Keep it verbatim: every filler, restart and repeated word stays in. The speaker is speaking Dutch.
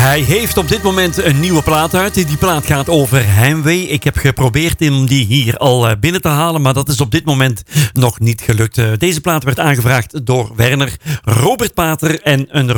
Hij heeft op dit moment een nieuwe plaat uit. Die plaat gaat over heimwee. Ik heb geprobeerd om die hier al binnen te halen, maar dat is op dit moment nog niet gelukt. Deze plaat werd aangevraagd door Werner, Robert Pater en een